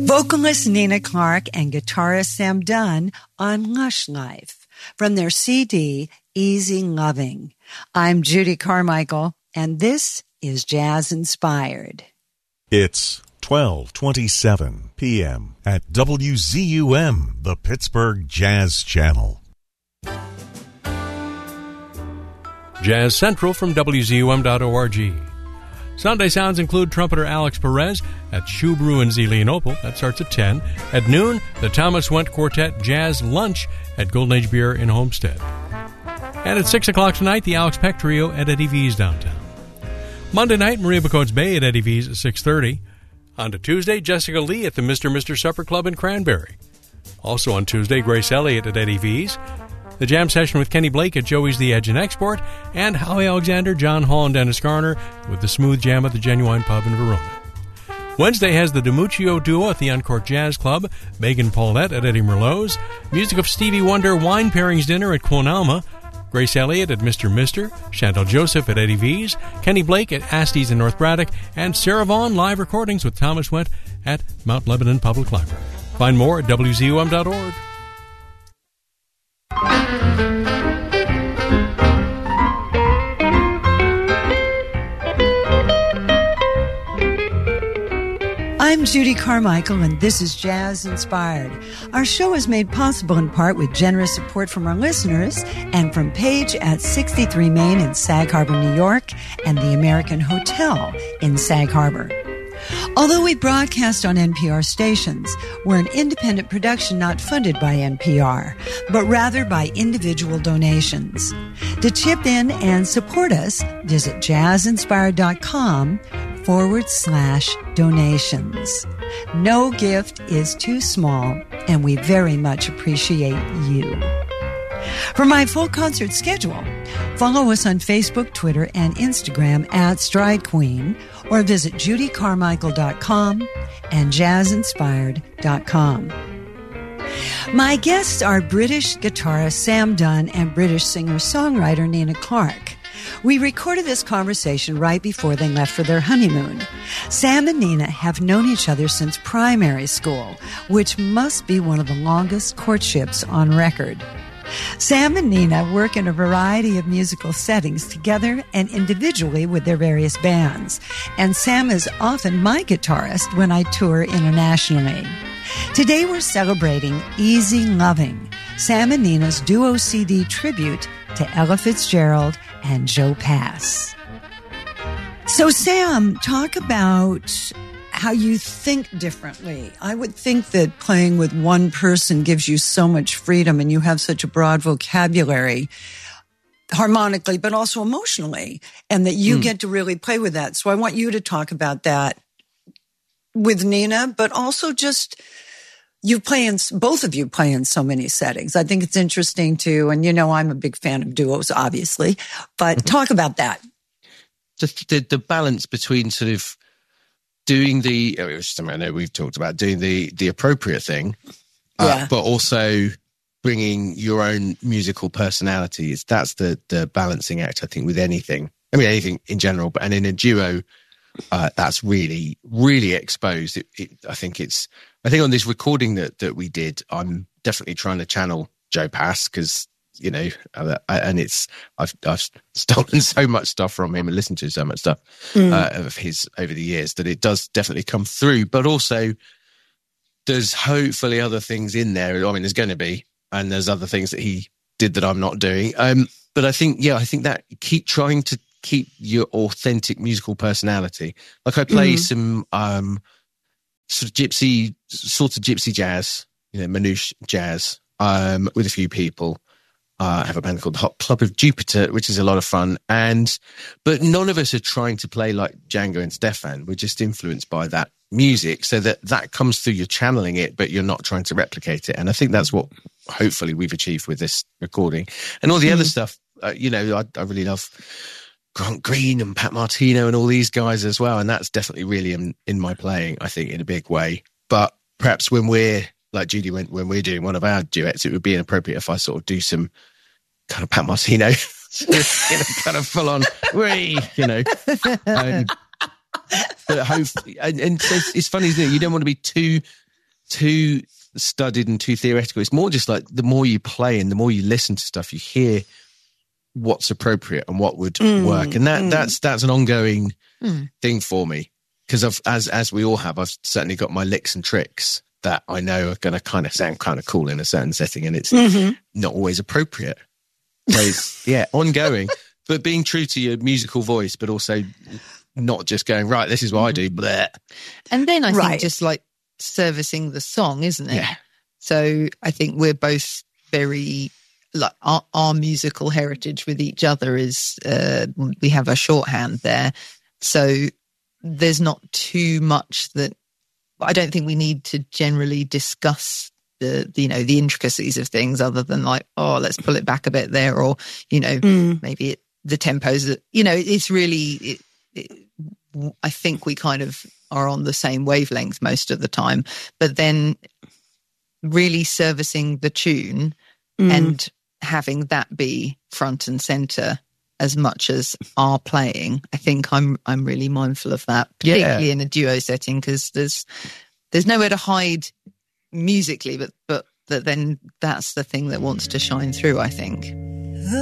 Vocalist Nina Clark and guitarist Sam Dunn on Lush Life from their CD, Easy Loving. I'm Judy Carmichael, and this is Jazz Inspired. It's 12:27 p.m. at WZUM, the Pittsburgh Jazz Channel. Jazz Central from WZUM.org. Sunday sounds include trumpeter Alex Perez at Shoe Brew in Zelienople. That starts at 10. At noon, the Thomas Went Quartet Jazz Lunch at Golden Age Beer in Homestead. And at 6 o'clock tonight, the Alex Peck Trio at Eddie V's downtown. Monday night, Maria Bacotes Bay at Eddie V's at 6:30. On to Tuesday, Jessica Lee at the Mr. Supper Club in Cranberry. Also on Tuesday, Grace Elliott at Eddie V's. The jam session with Kenny Blake at Joey's The Edge and Export, and Howie Alexander, John Hall, and Dennis Garner with the Smooth Jam at the Genuine Pub in Verona. Wednesday has the DiMuccio Duo at the Uncorked Jazz Club, Megan Paulette at Eddie Merlot's, music of Stevie Wonder Wine Pairings Dinner at Quon Alma, Grace Elliott at Mr. Chantal Joseph at Eddie V's, Kenny Blake at Astee's in North Braddock, and Sarah Vaughan live recordings with Thomas Went at Mount Lebanon Public Library. Find more at WZUM.org. I'm Judy Carmichael, and this is Jazz Inspired. Our show is made possible in part with generous support from our listeners and from Page at 63 Main in Sag Harbor, New York, and the American Hotel in Sag Harbor. Although we broadcast on NPR stations, we're an independent production not funded by NPR, but rather by individual donations. To chip in and support us, visit jazzinspired.com/donations. No gift is too small, and we very much appreciate you. For my full concert schedule, follow us on Facebook, Twitter, and Instagram at Stride Queen, or visit judycarmichael.com and jazzinspired.com. My guests are British guitarist Sam Dunn and British singer-songwriter Nina Clark. We recorded this conversation right before they left for their honeymoon. Sam and Nina have known each other since primary school, which must be one of the longest courtships on record. Sam and Nina work in a variety of musical settings together and individually with their various bands, and Sam is often my guitarist when I tour internationally. Today we're celebrating Easy Loving, Sam and Nina's duo CD tribute to Ella Fitzgerald and Joe Pass. So Sam, talk about how you think differently. I would think that playing with one person gives you so much freedom and you have such a broad vocabulary harmonically, but also emotionally, and that you get to really play with that. So I want you to talk about that with Nina, but also just both of you play in so many settings. I think it's interesting too. And I'm a big fan of duos, obviously, but talk about that. The balance between sort of doing I know we've talked about doing the appropriate thing, but also bringing your own musical personality. That's the balancing act, I think, with anything. I mean, anything in general, and in a duo, that's really, really exposed. I think on this recording that we did, I'm definitely trying to channel Joe Pass because, and I've stolen so much stuff from him and listened to so much stuff of his over the years that it does definitely come through. But also, there's hopefully other things in there. I mean, there's going to be, and there's other things that he did that I'm not doing. But I think that keep trying to keep your authentic musical personality. Like I play some sort of gypsy jazz, manouche jazz with a few people. I have a band called the Hot Club of Jupiter, which is a lot of fun. But none of us are trying to play like Django and Stefan. We're just influenced by that music so that comes through, you're channeling it, but you're not trying to replicate it. And I think that's what hopefully we've achieved with this recording. And all the other stuff, I really love Grant Green and Pat Martino and all these guys as well. And that's definitely really in my playing, I think, in a big way. But perhaps when we're, like Judy went, when we're doing one of our duets, it would be inappropriate if I sort of do some kind of Pat Martino, kind of full on, but hopefully, and it's funny, isn't it? You don't want to be too too studied and too theoretical. It's more just like the more you play and the more you listen to stuff, you hear what's appropriate and what would work. And that's an ongoing thing for me. Because as we all have, I've certainly got my licks and tricks that I know are going to kind of sound kind of cool in a certain setting, and it's not always appropriate. So it's, ongoing, but being true to your musical voice, but also not just going, right, this is what I do, bleh. And then I think just like servicing the song, isn't it? Yeah. So I think we're both very, like our musical heritage with each other is, we have a shorthand there. So there's not too much that I don't think we need to generally discuss the intricacies of things other than like, oh, let's pull it back a bit there, or, maybe the tempos, it's really, I think we kind of are on the same wavelength most of the time, but then really servicing the tune and having that be front and center as much as our playing. I think I'm really mindful of that, particularly in a duo setting, because there's nowhere to hide musically, but then that's the thing that wants to shine through, I think.